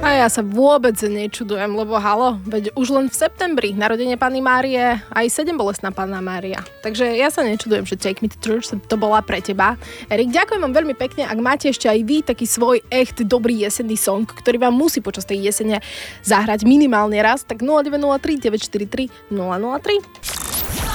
A ja sa vôbec nečudujem, lebo halo, veď už len v septembri narodenie Panny Márie aj 7-bolestná Panna Mária. Takže ja sa nečudujem, že Take Me to Church to bola pre teba. Erik, ďakujem vám veľmi pekne, ak máte ešte aj vy taký svoj echt dobrý jesenný song, ktorý vám musí počas tej jesene zahrať minimálne raz, tak 0903 943 003.